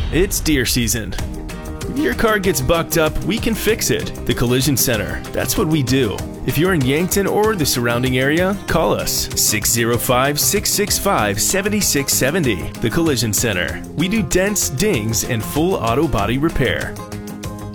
It's deer season. If your car gets bucked up, we can fix it. The Collision Center. That's what we do. If you're in Yankton or the surrounding area, call us 605-665-7670. The Collision Center. We do dents, dings, and full auto body repair.